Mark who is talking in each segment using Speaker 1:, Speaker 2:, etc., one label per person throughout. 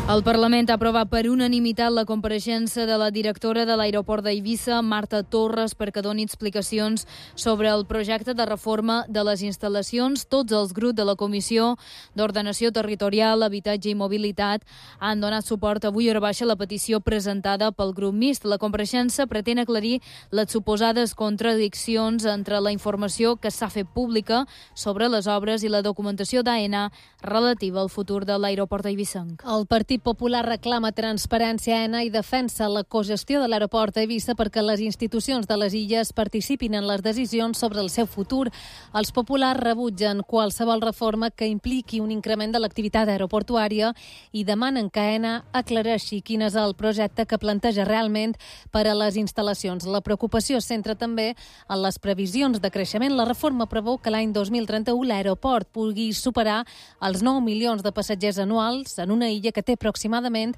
Speaker 1: El Parlament ha aprovat per unanimitat la compareixença de la directora de l'aeroport d'Eivissa, Marta Torres, perquè doni explicacions sobre el projecte de reforma de les instal·lacions. Tots els grups de la Comissió d'Ordenació Territorial, Habitatge i Mobilitat han donat suport avui hora baixa a la petició presentada pel grup mixt. La compareixença pretén aclarir les suposades contradiccions entre la informació que s'ha fet pública sobre les obres i la documentació d'AENA relativa al futur de l'aeroport d'Eivissenc.
Speaker 2: El Partit Popular reclama transparència a AENA i defensa la cogestió de l'aeroport d'Eivissa perquè les institucions de les illes participin en les decisions sobre el seu futur. Els populars rebutgen qualsevol reforma que impliqui un increment de l'activitat aeroportuària i demanen que AENA aclareixi quin és el projecte que planteja realment per a les instal·lacions. La preocupació es centra també en les previsions de creixement. La reforma preveu que l'any 2031 l'aeroport pugui superar els 9 milions de passatgers anuals en una illa que té aproximadament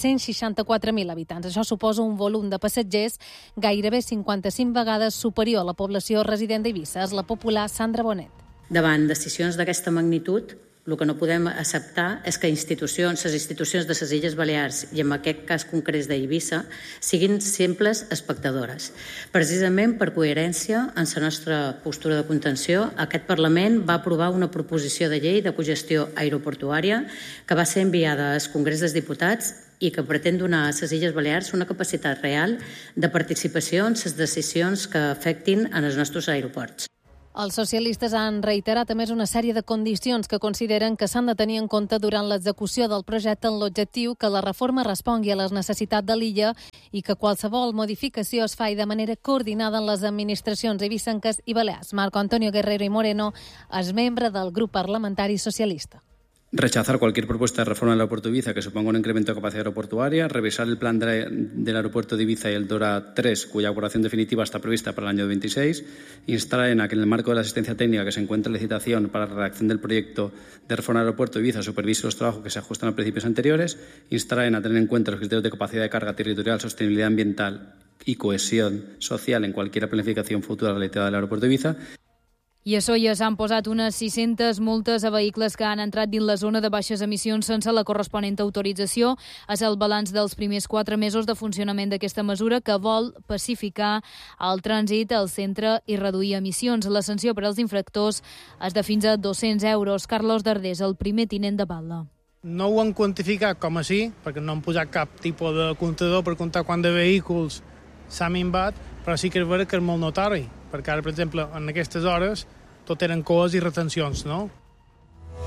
Speaker 2: 164.000 habitants. Això suposa un volum de passatgers gairebé 55 vegades superior a la població resident d'Eivissa. És la popular Sandra Bonet.
Speaker 3: Davant decisions d'aquesta magnitud, el que no podem acceptar és que les institucions de les Illes Balears, i en aquest cas concret d'Eivissa, siguin simples espectadores. Precisament per coherència en la nostra postura de contenció, aquest Parlament va aprovar una proposició de llei de cogestió aeroportuària que va ser enviada al Congrés dels Diputats i que pretén donar a les Illes Balears una capacitat real de participació en les decisions que afectin els nostres aeroports.
Speaker 2: Els socialistes han reiterat a més una sèrie de condicions que consideren que s'han de tenir en compte durant l'execució del projecte en l'objectiu que la reforma respongui a les necessitats de l'illa i que qualsevol modificació es faci de manera coordinada en les administracions eivissenques i balears. Marco Antonio Guerrero y Moreno és membre del grup parlamentari socialista.
Speaker 4: Rechazar cualquier propuesta de reforma del aeropuerto de Ibiza que suponga un incremento de capacidad aeroportuaria, revisar el plan del aeropuerto de Ibiza y el DORA 3, cuya aprobación definitiva está prevista para el año 26, instar a AENA que en el marco de la asistencia técnica que se encuentra en licitación para la redacción del proyecto de reforma del aeropuerto de Ibiza supervise los trabajos que se ajustan a principios anteriores, instar a AENA a tener en cuenta los criterios de capacidad de carga territorial, sostenibilidad ambiental y cohesión social en cualquier planificación futura relativa del aeropuerto de Ibiza.
Speaker 1: I a Sóller s'han posat unes 600 multes a vehicles que han entrat dins la zona de baixes emissions sense la corresponent autorització. És el balanç dels primers 4 mesos de funcionament d'aquesta mesura que vol pacificar el trànsit al centre i reduir emissions. La sanció per als infractors és de fins a 200 euros. Carlos Dardés, el primer tinent de Batlle.
Speaker 5: No ho han quantificat com així, perquè no han posat cap tipus de comptador per comptar quant de vehicles s'ha minvat, però sí que és vera que és molt notori, perquè ara, per exemple, en aquestes hores tot eren coes i retencions, no?